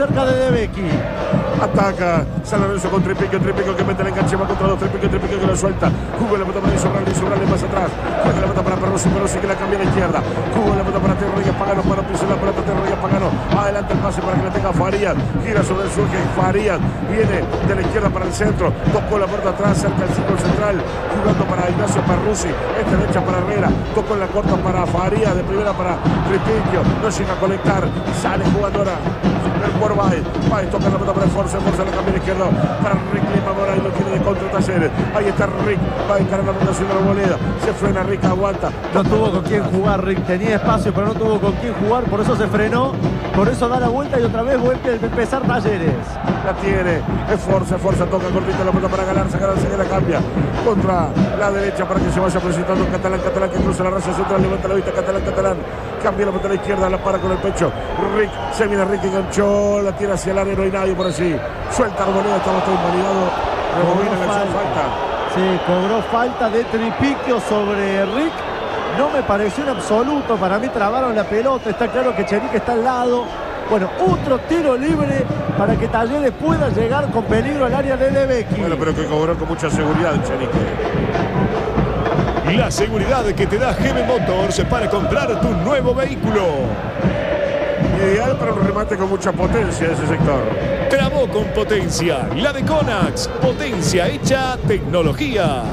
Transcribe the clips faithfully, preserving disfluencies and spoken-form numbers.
cerca de De Becchi. Ataca San Lorenzo con Tripiquio, Tripiquio que mete el enganche, va contra dos, Tripiquio, Tripiquio que lo suelta. Jugó la pelota para Isorralde, Isorralde más atrás. Juega la pelota para Perruzzi, Perruzzi que la cambia a la izquierda. Jugó la pelota para Teo Rodríguez Pagano, para pisar la pelota Teo Rodríguez Pagano. Adelante el pase para que la tenga Farías. Gira sobre el surge Farías. Viene de la izquierda para el centro. Tocó la pelota atrás, cerca del círculo central. Jugando para Ignacio Perruzzi. Esta derecha para Herrera. Tocó en la corta para Farías. De primera para Tripiquio. No llega a conectar. Sale jugando ahora el por Baez. Baez toca la pelota para el Forza. Forza le cambia a la izquierda para Rick Lima Mora y lo tiene de contra Talleres. Ahí está Rick. Va a encarar la rotación de la moneda. Se frena Rick, aguanta. No tuvo con quién jugar Rick. Tenía espacio, pero no tuvo con quién jugar. Por eso se frenó. Por eso da la vuelta y otra vez vuelve a empezar Talleres. La tiene. Es Forza. Forza toca cortito la pelota para Galarza. Galarza que la cambia contra la derecha para que se vaya presentando Catalán. Catalán que cruza la raza central. Levanta la vista. Catalán. Catalán. Cambia la pelota a la izquierda. La para con el pecho. Rick. Se viene Rick. Enganchó. La tira hacia el área. No hay nadie por allí. Suelta la moneda. Estaba todo invalidado. Rebobina la acción. Falta. Sí, cobró falta de Tripiquio sobre Rick. No me pareció en absoluto. Para mí trabaron la pelota. Está claro que Chenique está al lado. Bueno, otro tiro libre para que Talleres pueda llegar con peligro al área de De Becchi. Bueno, pero que cobró con mucha seguridad Chenique. La seguridad que te da G M Motors para comprar tu nuevo vehículo. Ideal para un remate con mucha potencia de ese sector. Trabó con potencia. La de Conax. Potencia hecha tecnología.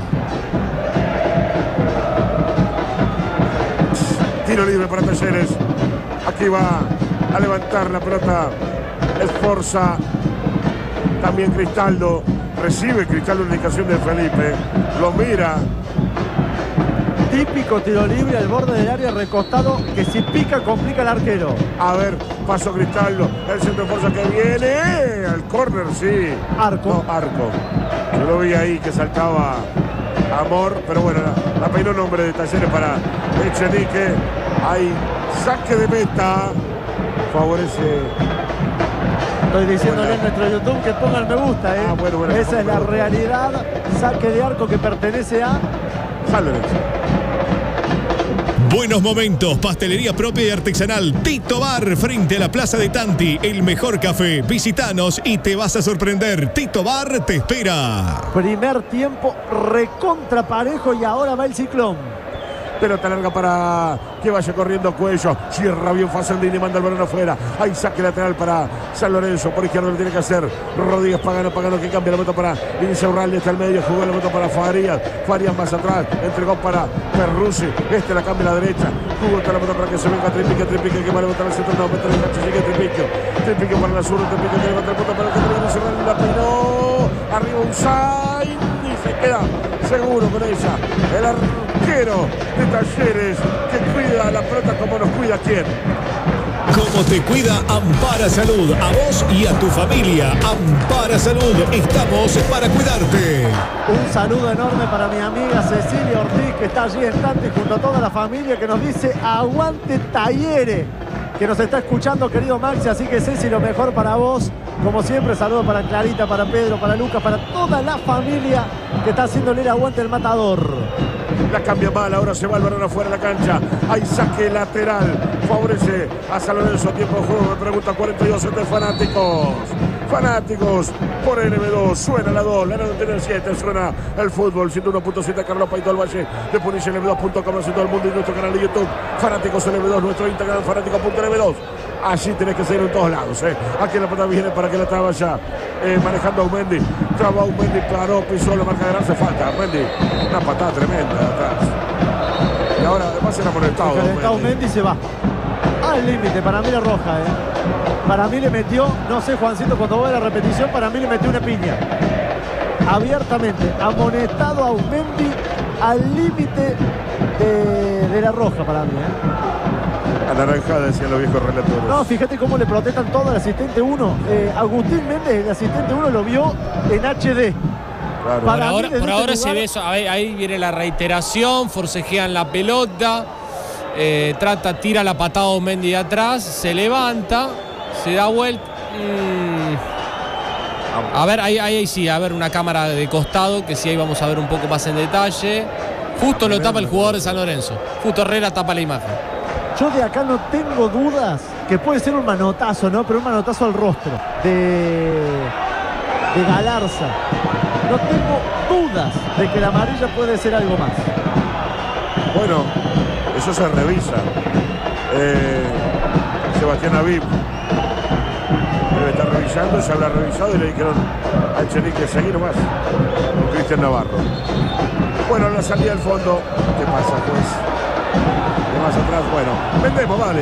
Tiro libre para Talleres. Aquí va a levantar la pelota el Forza. También Cristaldo. Recibe Cristaldo una indicación de Felipe. Lo mira. Típico tiro libre al borde del área recostado que si pica complica al arquero. A ver, paso Cristaldo. El centro de Forza que viene. Al córner, sí. Arco. No, Arco. Yo lo vi ahí que saltaba Amor. Pero bueno, la, la peinó nombre de Talleres para Echenique. Hay saque de meta. Favorece. Estoy diciéndole en nuestro YouTube que ponga el me gusta, ¿eh? Ah, bueno, bueno, esa es la realidad. Saque de arco que pertenece a San Lorenzo. Buenos momentos, pastelería propia y artesanal Tito Bar, frente a la Plaza de Tanti. El mejor café, visitanos y te vas a sorprender. Tito Bar te espera. Primer tiempo recontra parejo y ahora va el Ciclón. Pelota larga para que vaya corriendo Cuello. Cierra bien Facendini, manda el balón afuera. Hay saque lateral para San Lorenzo. Por izquierda lo tiene que hacer Rodríguez Pagano. Pagano que cambia la pelota para Insaurralde. Está al medio. Jugó la pelota para Farías. Farías más atrás. Entregó para Perruzzi. Este la cambia a la derecha. Jugó toda la pelota para que se venga Tripiquio. Tripiquio que va a levantar el centro. No, mete el enganche. Sigue Tripiquio. Tripiquio para la sur. Tripiquio que levanta la pelota para el que tiene que cerrar. La peinó. Arriba un side. Y se queda seguro con ella. El arquero de Talleres que cuida la pelota como nos cuida quién. Como te cuida Ampara Salud, a vos y a tu familia. Ampara Salud, estamos para cuidarte. Un saludo enorme para mi amiga Cecilia Ortiz, que está allí en Tanti junto a toda la familia, que nos dice aguante Talleres, que nos está escuchando, querido Maxi. Así que Ceci, lo mejor para vos. Como siempre, saludo para Clarita, para Pedro, para Lucas, para toda la familia que está haciéndole el aguante el matador. La cambia mal, ahora se va el balón afuera de la cancha. Hay saque lateral. Favorece a San Lorenzo. Tiempo de juego. Me pregunta cuarenta y dos entre fanáticos. Fanáticos por N B dos. Suena la dos. La N siete. Suena el fútbol. ciento uno punto siete. Carlos Paito del Valle. De Punilla N B dos punto com. En todo el mundo y nuestro canal de YouTube. Fanáticos N B dos. Nuestro Instagram. Fanáticos punto N B dos. Allí tenés que seguir en todos lados. ¿eh? Aquí la pelota viene para que la traba ya. Eh, manejando a Aumendi. Traba a Aumendi. Paró. Pisó la marca de gran. Se falta. Aumendi. Una patada tremenda de atrás. Y ahora además era amonestado. Aumendi se va al límite. Para mí la roja. ¿eh? Para mí le metió, no sé, Juancito, cuando va a la repetición, para mí le metió una piña. Abiertamente. Amonestado a Aumendi al límite de, de la roja para mí. ¿eh? Anaranjada, decían los viejos relatores. No, fíjate cómo le protestan todo al asistente uno. Eh, Agustín Méndez, el asistente uno, lo vio en H D. Claro. Por ahora, por ahora se ve eso. Ahí, ahí viene la reiteración. Forcejean la pelota. Eh, trata, tira la patada a Mendy de atrás. Se levanta. Se da vuelta. Mm. A ver, ahí, ahí sí. A ver, una cámara de costado. Que sí, ahí vamos a ver un poco más en detalle. Justo lo tapa el jugador de San Lorenzo. Justo Herrera tapa la imagen. Yo de acá no tengo dudas que puede ser un manotazo, ¿no? Pero un manotazo al rostro de, de Galarza. No tengo dudas de que la amarilla puede ser algo más. Bueno, eso se revisa. Eh, Sebastián Aviv debe estar revisando, se habrá revisado y le dijeron al Chenique seguir más con Cristian Navarro. Bueno, la salida del fondo, ¿qué pasa, pues? De más atrás, bueno, vendemos, vale,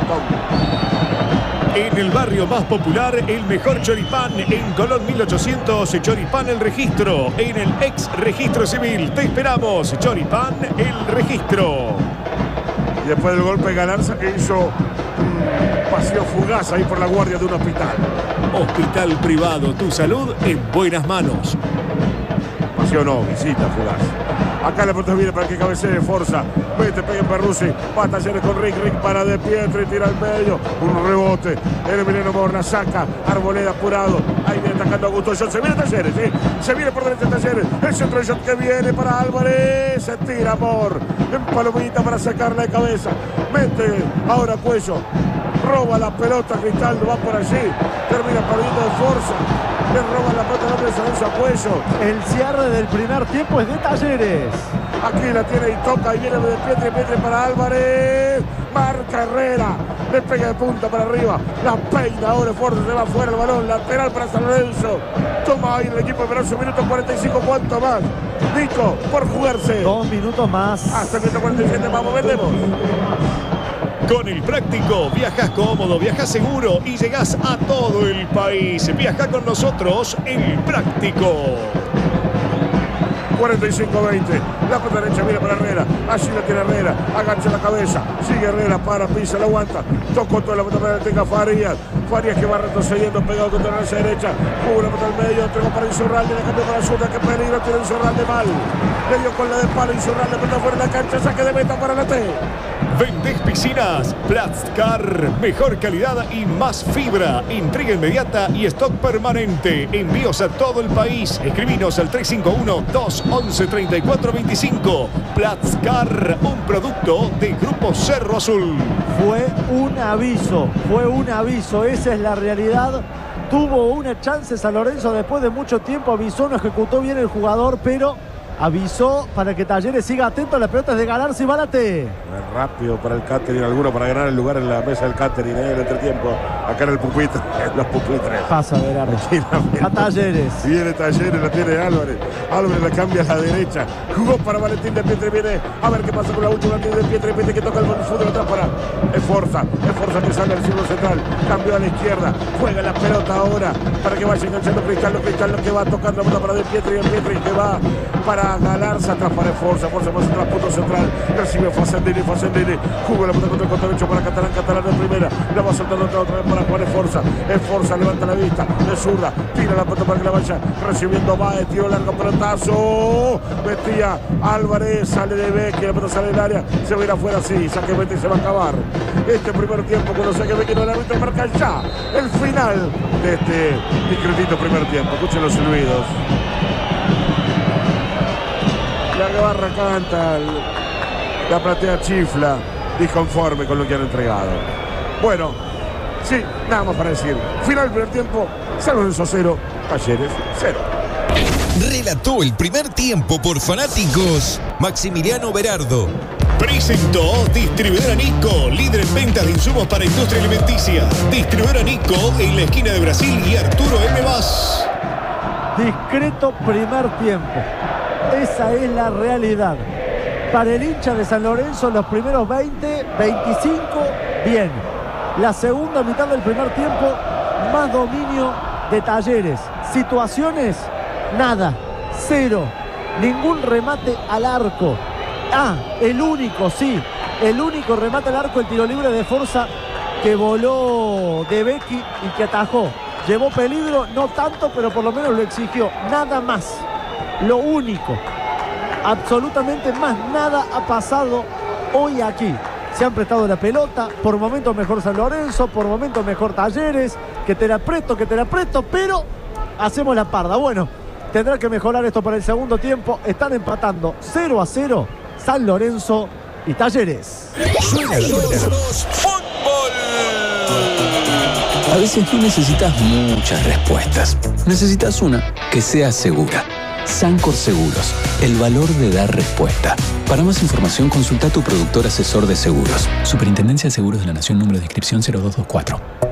Tom. En el barrio más popular, el mejor choripán en Colón mil ochocientos, Choripán El Registro, en el ex registro civil. Te esperamos, Choripán El Registro. Y después del golpe de Galarza, que hizo un paseo fugaz ahí por la guardia de un hospital. Hospital privado, tu salud en buenas manos. Paseo no, visita fugaz. Acá la pelota viene para que cabecee Forza. Vete, pega en Perruzzi. Va a Talleres con Rick. Rick para De Pietri. Tira al medio. Un rebote. El Emiliano Morna saca. Arboleda apurado. Ahí viene atacando a Augusto Shot. Se viene Talleres, ¿sí? Se viene por derecha Talleres. El centro de Shot que viene para Álvarez. Se tira Amor. En palomita para sacarla de cabeza. Mete ahora Cuello. Roba la pelota. Cristaldo va por allí. Termina perdiendo de Forza. Le roba la pelota al hombre de San Lorenzo a Cuello. El cierre del primer tiempo es de Talleres. Aquí la tiene y toca y viene de Pietri, Pietri para Álvarez. Marca Herrera. Le pega de punta para arriba. La peina ahora Forza, se va fuera el balón. Lateral para San Lorenzo. Toma ahí el equipo de Peroso. Minuto cuarenta y cinco. ¿Cuánto más? Nico, por jugarse. Dos minutos más. Hasta el minuto cuarenta y siete. Vamos, vendemos. Con el práctico, viajas cómodo, viajas seguro y llegás a todo el país. Viaja con nosotros, el práctico. cuarenta y cinco veinte. La pelota derecha viene para Herrera. Allí la tiene Herrera. Agacha la cabeza. Sigue Herrera. Para, pisa, la aguanta. Tocó toda la pelota para que tenga Farías. Farías que va retrocediendo, pegado contra la derecha. Jugó la pelota al medio. Entregó para Insurralde. Le cambió para la zurda. Qué peligro tiene Insurralde mal. Le dio con la de palo. Insurralde. Pelota fuera de la cancha. Saque de meta para la T. ¿Vendés piscinas? Plastcar. Mejor calidad y más fibra. Entrega inmediata y stock permanente. Envíos a todo el país. Escribinos al tres cinco uno, dos once, treinta y cuatro veinticinco. Plastcar, un producto de Grupo Cerro Azul. Fue un aviso, fue un aviso. Esa es la realidad. Tuvo una chance San Lorenzo después de mucho tiempo. Avisó, no ejecutó bien el jugador, pero avisó para que Talleres siga atento a las pelotas de Galarza y Bálate. Rápido para el catering, alguno para ganar el lugar en la mesa del catering, en el entretiempo. Acá en el pupitre, en los pupitres. Pasa, Berardo. A Talleres. Viene Talleres, la tiene Álvarez. Álvarez la cambia a la derecha. Jugó para Valentín De Pietri, viene a ver qué pasa con la última. De Pietri, Pietri que toca el fútbol atrás para Esforza. Esforza que sale al círculo central. Cambió a la izquierda. Juega la pelota ahora para que vaya enganchando Cristaldo. Cristaldo que va tocando la pelota para De Pietri. De Pietri que va para Galarza. Atrás para Esforza. Esforza más atrás, punto central. Recibe Facendini, Facendini. Jugó la pelota contra el contra derecho para Catalán. Catalán de primera. La va soltando otra, otra vez para Juan Esforza. Esforza levanta la vista. De zurda. Tira la pelota para que la vaya recibiendo Baez. Tiro largo, pelotazo. Metía Álvarez. Sale de Vecchia. La pelota sale del área. Se va a ir afuera. Sí. Saque Vete y se va a acabar. Este primer tiempo cuando saque Vecchia no el árbitro marca ya el final de este discretito primer tiempo. Escuchen los silbidos. La barra canta. La platea chifla. Disconforme con lo que han entregado. Bueno, sí, nada más para decir. Final del primer tiempo. San Lorenzo cero, Talleres cero. Relató el primer tiempo por fanáticos Maximiliano Berardo. Presentó Distribuidora Nico, líder en ventas de insumos para industria alimenticia. Distribuidora Nico en la esquina de Brasil y Arturo M. Vaz. Discreto primer tiempo. Esa es la realidad. Para el hincha de San Lorenzo, los primeros veinte, veinticinco, bien. La segunda mitad del primer tiempo, más dominio de Talleres. Situaciones, nada, cero. Ningún remate al arco. Ah, el único, sí, el único remate al arco, el tiro libre de Forza que voló de Becky y que atajó. Llevó peligro, no tanto, pero por lo menos lo exigió. Nada más, lo único. Absolutamente más nada ha pasado hoy aquí. Se han prestado la pelota, por momentos mejor San Lorenzo, por momentos mejor Talleres, que te la presto, que te la presto, pero hacemos la parda. Bueno, tendrá que mejorar esto para el segundo tiempo. Están empatando cero a cero San Lorenzo y Talleres. Suena, suena. Fútbol. A veces no necesitas muchas respuestas. Necesitas una que sea segura. Sancor Seguros, el valor de dar respuesta. Para más información, consulta a tu productor asesor de seguros. Superintendencia de Seguros de la Nación, número de inscripción cero dos dos cuatro.